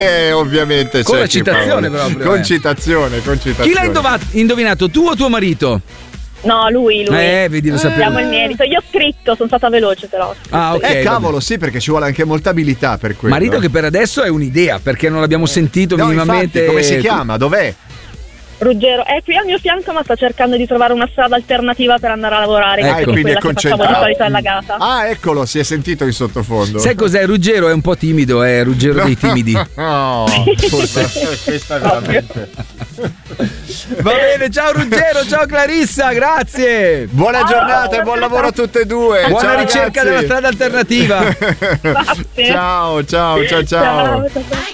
Ovviamente con la c'è citazione proprio. Concitazione. Chi l'ha indovinato, tu o tuo marito? No, lui. Vedi, lo sapevo. Diamo il merito. Io ho scritto, sono stata veloce però. Ok. Cavolo, sì, perché ci vuole anche molta abilità per quello. Marito che per adesso è un'idea, perché non l'abbiamo sentito minimamente. Infatti, come si chiama? Dov'è? Ruggero è qui al mio fianco, ma sta cercando di trovare una strada alternativa per andare a lavorare. Quindi è quella che facciamo di solito allagata. Eccolo, si è sentito in sottofondo. Sai cos'è? Ruggero è un po' timido, è Ruggero dei timidi. No, questa è veramente. Va bene, ciao Ruggero, ciao Clarissa, grazie. Buona giornata e buon lavoro a tutte e due. Buona ciao, ricerca ragazzi. della strada alternativa. Grazie. Ciao. Ciao.